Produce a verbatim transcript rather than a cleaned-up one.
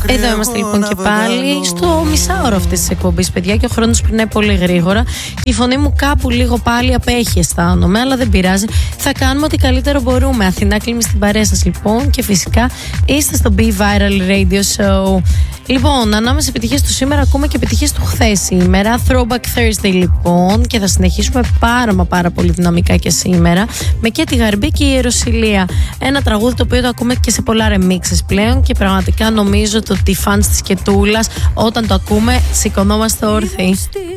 Εδώ είμαστε λοιπόν και πάλι στο μισάωρο αυτής της εκπομπής, παιδιά, και ο χρόνος περνάει πολύ γρήγορα. Η φωνή μου κάπου λίγο πάλι απέχει, αισθάνομαι, αλλά δεν πειράζει. Θα κάνουμε ό,τι καλύτερο μπορούμε. Αθηνά Κλίμη στην παρέα σας λοιπόν, και φυσικά είστε στο Be Viral Radio Show. Λοιπόν, ανάμεσα επιτυχίες του σήμερα ακούμε και επιτυχίες του χθες σήμερα. Throwback Thursday λοιπόν, και θα συνεχίσουμε πάρα μα πάρα πολύ δυναμικά και σήμερα με και τη Γαρμπή και η Ιεροσυλία. Ένα τραγούδι το οποίο το ακούμε και σε πολλά remixes πλέον, και πραγματικά νομίζω ότι οι fans της Κετούλας όταν το ακούμε σηκωνόμαστε όρθιοι.